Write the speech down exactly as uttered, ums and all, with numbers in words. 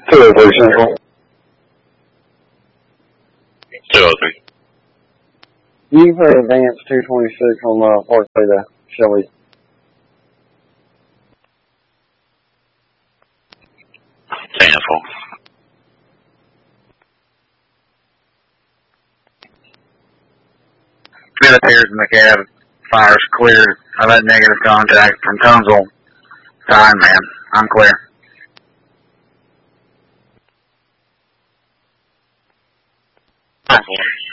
two oh three Central. two oh three. You can put advance two twenty-six on the Park Theta, shall we? ten four. It appears in the cab. Fire's clear. I've had negative contact from Tunzel. Time, man. I'm clear. Nine four.